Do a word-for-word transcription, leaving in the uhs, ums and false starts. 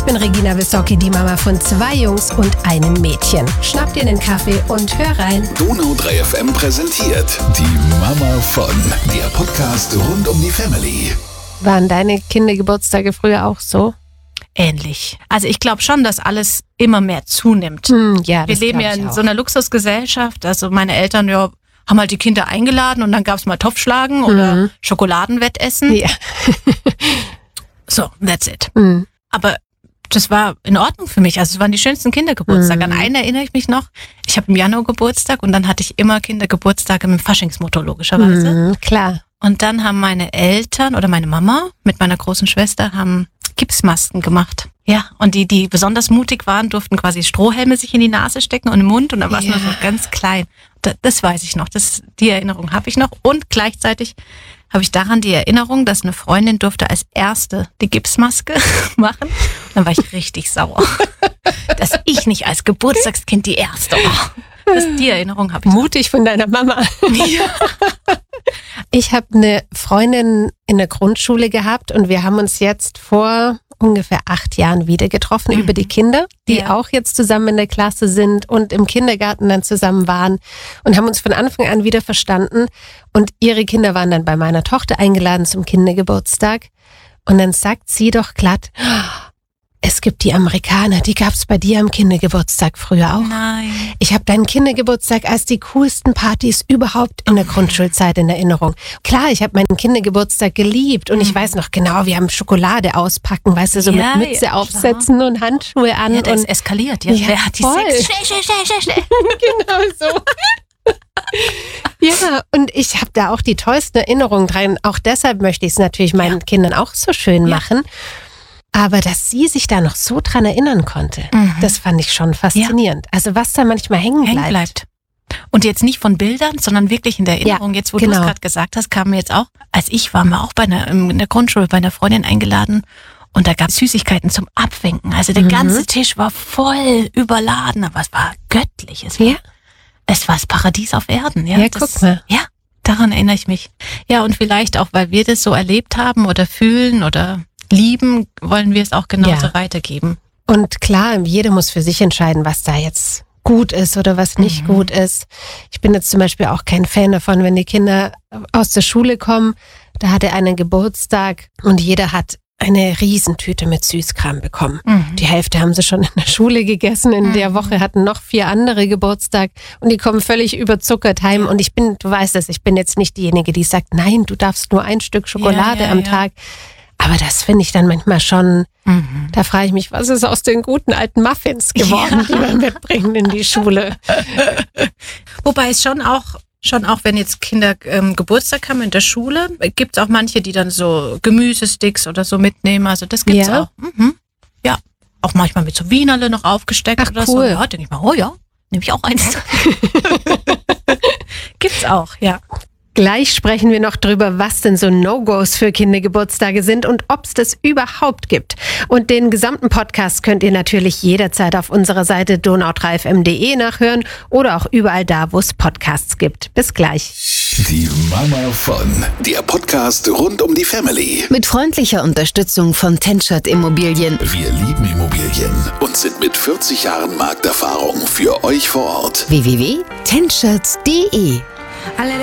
bin Regina Wissocki, die Mama von zwei Jungs und einem Mädchen. Schnapp dir einen Kaffee und hör rein. Donau drei F M präsentiert die Mama von, der Podcast rund um die Family. Waren deine Kindergeburtstage früher auch so? Ähnlich. Also ich glaube schon, dass alles immer mehr zunimmt. Hm, ja, Wir das leben glaub ja ich in auch. so einer Luxusgesellschaft. Also meine Eltern ja, haben halt die Kinder eingeladen und dann gab es mal Topfschlagen oder Mhm. Schokoladenwettessen. Ja. So, that's it. Mhm. Aber das war in Ordnung für mich. Also es waren die schönsten Kindergeburtstage. Mhm. An einen erinnere ich mich noch. Ich habe im Januar Geburtstag und dann hatte ich immer Kindergeburtstage mit dem Faschingsmotto logischerweise. Mhm, klar. Und dann haben meine Eltern oder meine Mama mit meiner großen Schwester haben Gipsmasken gemacht. Ja, und die, die besonders mutig waren, durften quasi Strohhelme sich in die Nase stecken und im Mund und dann war es Ja. nur so ganz klein. Das, das weiß ich noch, das, die Erinnerung habe ich noch. Und gleichzeitig habe ich daran die Erinnerung, dass eine Freundin durfte als erste die Gipsmaske machen. Dann war ich richtig sauer, dass ich nicht als Geburtstagskind die erste war. Das, die Erinnerung habe ich noch. Mutig von deiner Mama. Ja. Ich habe eine Freundin in der Grundschule gehabt und wir haben uns jetzt vor ungefähr acht Jahren wieder getroffen Mhm. über die Kinder, die Ja. auch jetzt zusammen in der Klasse sind und im Kindergarten dann zusammen waren und haben uns von Anfang an wieder verstanden. Und ihre Kinder waren dann bei meiner Tochter eingeladen zum Kindergeburtstag. Und dann sagt sie doch glatt, es gibt die Amerikaner, die gab's bei dir am Kindergeburtstag früher auch. Nein. Ich habe deinen Kindergeburtstag als die coolsten Partys überhaupt in der Grundschulzeit in Erinnerung. Klar, ich habe meinen Kindergeburtstag geliebt und ich weiß noch genau, wir haben Schokolade auspacken, weißt du, so Ja, mit Mütze ja, aufsetzen und Handschuhe an. Ja, das und eskaliert. Ja. Ja, Wer hat die voll. Sex? Schnell, schnell, schnell, schnell, schnell. genau so. Ja, und ich habe da auch die tollsten Erinnerungen dran. Auch deshalb möchte ich es natürlich meinen Ja. Kindern auch so schön Ja. machen. Aber dass sie sich da noch so dran erinnern konnte, Mhm. das fand ich schon faszinierend. Also was da manchmal hängen bleibt. Hängen bleibt. Und jetzt nicht von Bildern, sondern wirklich in der Erinnerung. Ja, jetzt, wo genau. du es gerade gesagt hast, kam mir jetzt auch, als ich war mal auch bei einer, in der Grundschule bei einer Freundin eingeladen und da gab es Süßigkeiten zum Abwinken. Also der Mhm. ganze Tisch war voll überladen, aber es war göttlich. Es war, Ja. es war das Paradies auf Erden. Ja, Ja, das, guck mal. Ja, daran erinnere ich mich. Ja, und vielleicht auch, weil wir das so erlebt haben oder fühlen oder lieben, wollen wir es auch genauso Ja. weitergeben. Und klar, jeder muss für sich entscheiden, was da jetzt gut ist oder was nicht Mhm. gut ist. Ich bin jetzt zum Beispiel auch kein Fan davon, wenn die Kinder aus der Schule kommen. Da hatte einer Geburtstag und jeder hat eine Riesentüte mit Süßkram bekommen. Mhm. Die Hälfte haben sie schon in der Schule gegessen. In der Woche hatten noch vier andere Geburtstag und die kommen völlig überzuckert heim. Und ich bin, du weißt es, ich bin jetzt nicht diejenige, die sagt, nein, du darfst nur ein Stück Schokolade Ja, ja, am ja. Tag. Aber das finde ich dann manchmal schon, Mhm. da frage ich mich, was ist aus den guten alten Muffins geworden, Ja. die wir mitbringen in die Schule? Wobei es schon auch, schon auch, wenn jetzt Kinder ähm, Geburtstag haben in der Schule, gibt es auch manche, die dann so Gemüsesticks oder so mitnehmen. Also das gibt's Ja. auch. Mhm. Ja, auch manchmal mit so Wienerle noch aufgesteckt Ach, oder so. cool. Ja, denke ich mal, oh ja, nehme ich auch eins. Gibt's auch, ja. Gleich sprechen wir noch drüber, was denn so No-Gos für Kindergeburtstage sind und ob es das überhaupt gibt. Und den gesamten Podcast könnt ihr natürlich jederzeit auf unserer Seite donau drei f m punkt de nachhören oder auch überall da, wo es Podcasts gibt. Bis gleich. Die Mama von, der Podcast rund um die Family. Mit freundlicher Unterstützung von Tenschert Immobilien. Wir lieben Immobilien und sind mit vierzig Jahren Markterfahrung für euch vor Ort. w w w punkt tenschert punkt de